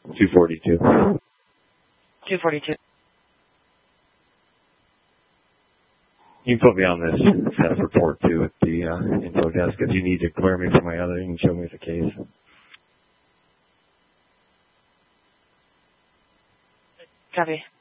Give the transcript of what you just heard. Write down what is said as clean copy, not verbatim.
242. 242. You can put me on this status report too at the info desk if you need to clear me from my other. You can show me the case. Copy.